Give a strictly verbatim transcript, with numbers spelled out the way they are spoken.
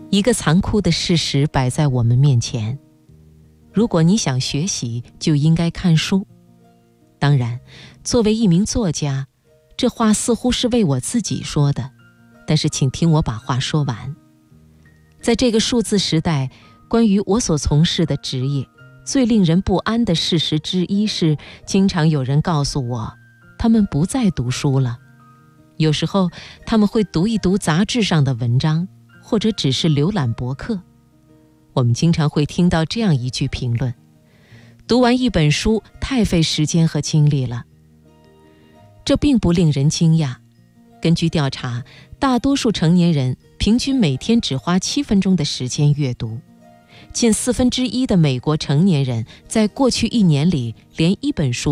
一个残酷的事实摆在我们面前：如果你想学习，就应该看书。当然，作为一名作家，这话似乎是为我自己说的，但是请听我把话说完。在这个数字时代，关于我所从事的职业，最令人不安的事实之一是，经常有人告诉我，他们不再读书了。有时候，他们会读一读杂志上的文章，或者只是浏览博客。我们经常会听到这样一句评论：读完一本书太费时间和精力了。这并不令人惊讶。根据调查，大多数成年人平均每天只花七分钟的时间阅读。近四分之一的美国成年人在过去一年里连一本书